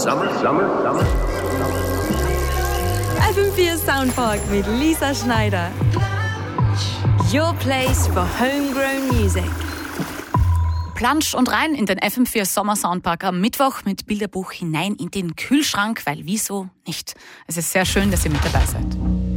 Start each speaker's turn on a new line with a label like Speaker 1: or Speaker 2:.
Speaker 1: FM4 Soundpark mit Lisa Schneider. Your place for homegrown music.
Speaker 2: Planscht und rein in den FM4 Sommer Soundpark am Mittwoch mit Bilderbuch hinein in den Kühlschrank, weil wieso nicht? Es ist sehr schön, dass ihr mit dabei seid.